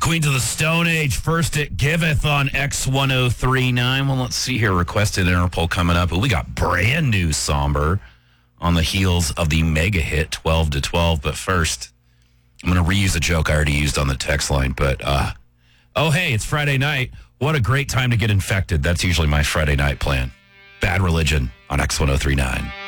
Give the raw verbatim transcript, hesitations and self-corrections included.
Queens of the Stone Age, First It Giveth on X ten thirty-nine. Well, let's see here. Requested Interpol coming up. We got brand new Somber on the heels of the mega hit twelve to twelve. But first, I'm going to reuse a joke I already used on the text line. But, uh, oh, hey, it's Friday night. What a great time to get infected. That's usually my Friday night plan. Bad Religion on X ten thirty-nine.